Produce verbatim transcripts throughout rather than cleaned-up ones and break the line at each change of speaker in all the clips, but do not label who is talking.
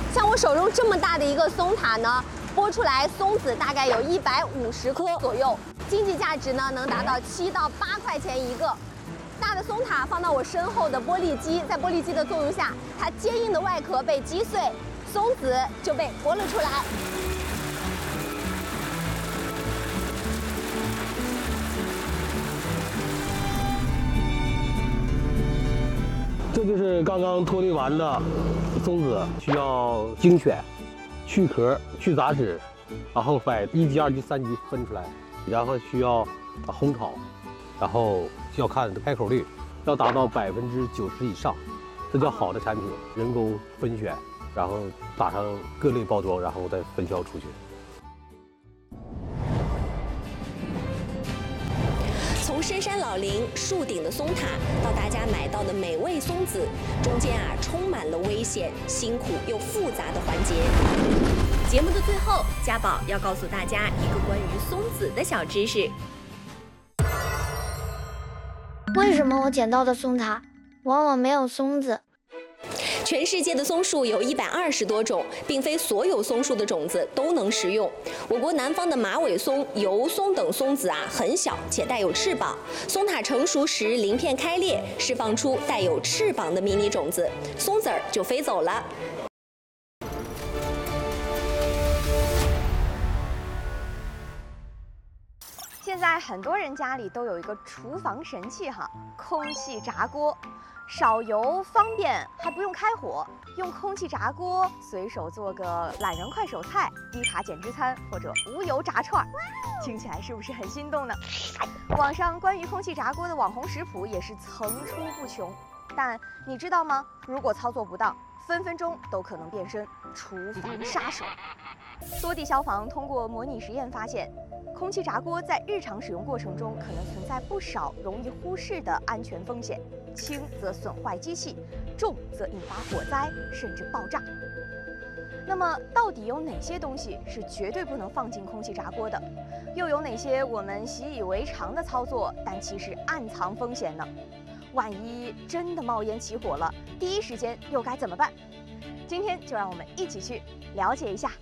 像我手中这么大的一个松塔呢，剥出来松子大概有一百五十颗左右，经济价值呢能达到七到八块钱一个。大的松塔放到我身后的玻璃机，在玻璃机的作用下，它坚硬的外壳被击碎，松子就被剥了出来。
这就是刚刚脱离完的松子，需要精选、去壳、去杂质，然后把一级、二级、三级分出来，然后需要烘烤，然后需要看开口率，要达到百分之九十以上，这叫好的产品。人工分选，然后打上各类包装，然后再分销出去。
从深山老林、树顶的松塔到大家买到的美味松子，中间啊充满了危险、辛苦又复杂的环节。节目的最后，家宝要告诉大家一个关于松子的小知识。
为什么我捡到的松塔往往没有松子？
全世界的松树有一百二十多种，并非所有松树的种子都能食用。我国南方的马尾松、油松等松子啊很小且带有翅膀，松塔成熟时鳞片开裂，释放出带有翅膀的迷你种子，松子儿就飞走了。
现在很多人家里都有一个厨房神器哈，空气炸锅。少油方便，还不用开火，用空气炸锅随手做个懒人快手菜、低卡减脂餐或者无油炸串，听起来是不是很心动呢？网上关于空气炸锅的网红食谱也是层出不穷，但你知道吗？如果操作不当，分分钟都可能变身厨房杀手。多地消防通过模拟实验发现，空气炸锅在日常使用过程中可能存在不少容易忽视的安全风险，轻则损坏机器，重则引发火灾甚至爆炸。那么，到底有哪些东西是绝对不能放进空气炸锅的？又有哪些我们习以为常的操作，但其实暗藏风险呢？万一真的冒烟起火了，第一时间又该怎么办？今天就让我们一起去了解一下。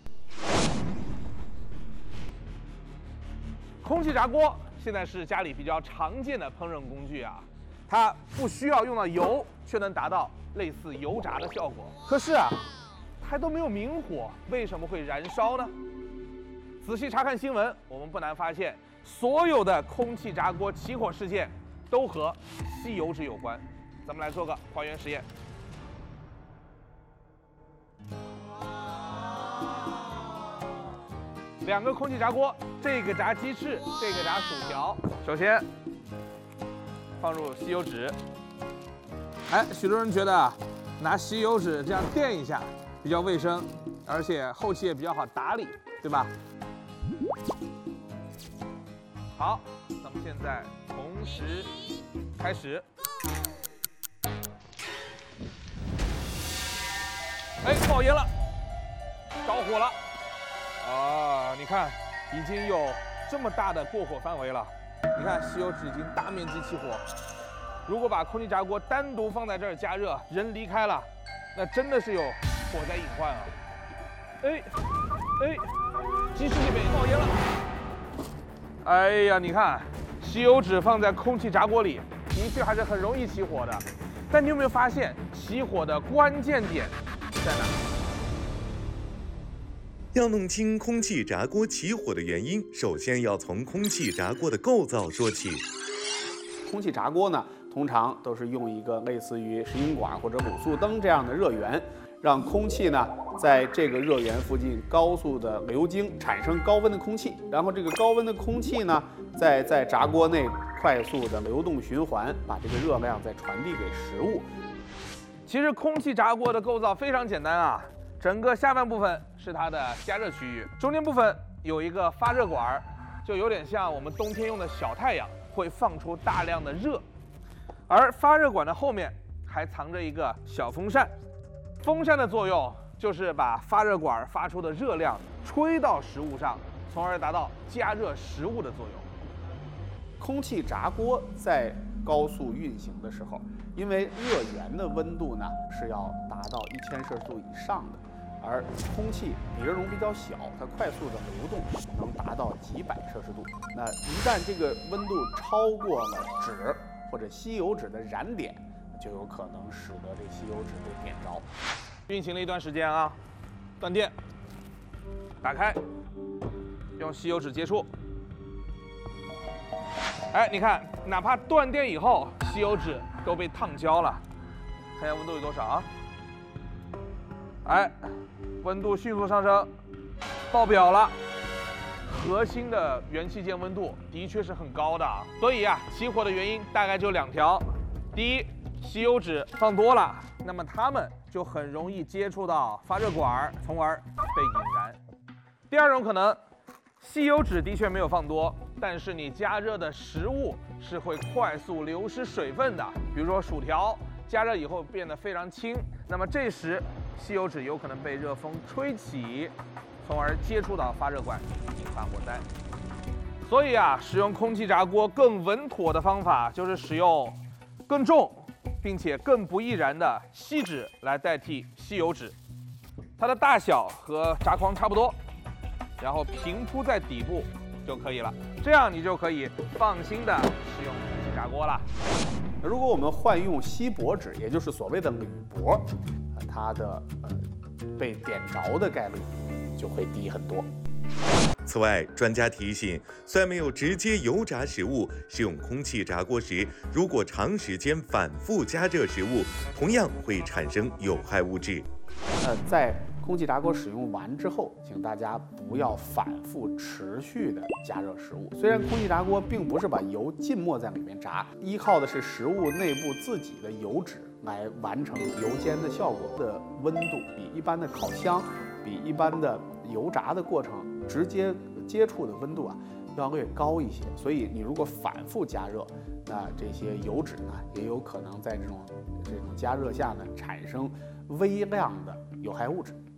空气炸锅现在是家里比较常见的烹饪工具啊，它不需要用到油，却能达到类似油炸的效果。可是啊，它都没有明火，为什么会燃烧呢？仔细查看新闻，我们不难发现，所有的空气炸锅起火事件都和吸油脂有关。咱们来做个还原实验。两个空气炸锅，这个炸鸡翅，这个炸薯条。首先放入吸油纸。哎，许多人觉得啊，拿吸油纸这样垫一下比较卫生，而且后期也比较好打理，对吧？好，那么现在同时开始。哎，冒烟了，着火了。啊，你看，已经有这么大的过火范围了。你看，吸油纸已经大面积起火。如果把空气炸锅单独放在这儿加热，人离开了，那真的是有火灾隐患啊！哎，哎，鸡翅这边也冒烟了。哎呀，你看，吸油纸放在空气炸锅里，的确还是很容易起火的。但你有没有发现，起火的关键点在哪？
要弄清空气炸锅起火的原因，首先要从空气炸锅的构造说起。
空气炸锅呢，通常都是用一个类似于石英管或者卤素灯这样的热源，让空气呢在这个热源附近高速的流经，产生高温的空气，然后这个高温的空气呢，再在炸锅内快速的流动循环，把这个热量再传递给食物。
其实空气炸锅的构造非常简单啊。整个下半部分是它的加热区域，中间部分有一个发热管，就有点像我们冬天用的小太阳，会放出大量的热。而发热管的后面还藏着一个小风扇，风扇的作用就是把发热管发出的热量吹到食物上，从而达到加热食物的作用。
空气炸锅在高速运行的时候，因为热源的温度呢是要达到一千摄氏度以上的， 而空气比热容比较小，它快速的流动能达到几百摄氏度。那一旦这个温度超过了纸或者吸油纸的燃点，就有可能使得这吸油纸被点着。
运行了一段时间啊，断电，打开，用吸油纸接触。哎，你看，哪怕断电以后，吸油纸都被烫焦了。看一下温度有多少啊？哎，温度迅速上升，爆表了。核心的元器件温度的确是很高的，所以啊，起火的原因大概就两条：第一，吸油纸放多了，那么它们就很容易接触到发热管，从而被引燃；第二种可能，吸油纸的确没有放多，但是你加热的食物是会快速流失水分的，比如说薯条。加热以后变得非常轻，那么这时吸油纸有可能被热风吹起，从而接触到发热管，引发火灾。所以啊，使用空气炸锅更稳妥的方法就是使用更重并且更不易燃的锡纸来代替吸油纸，它的大小和炸筐差不多，然后平铺在底部就可以了，这样你就可以放心的使用空气炸锅了。
如果我们换用锡箔纸，也就是所谓的铝箔，它的呃被点着的概率就会低很多。
此外，专家提醒，虽然没有直接油炸食物，使用空气炸锅时，如果长时间反复加热食物，同样会产生有害物质。
呃，在空气炸锅使用完之后，请大家不要反复持续的加热食物。虽然空气炸锅并不是把油浸没在里面炸，依靠的是食物内部自己的油脂来完成油煎的效果，的温度比一般的烤箱、比一般的油炸的过程直接接触的温度啊要略高一些。所以你如果反复加热，那这些油脂呢也有可能在这种这种加热下呢产生微量的有害物质。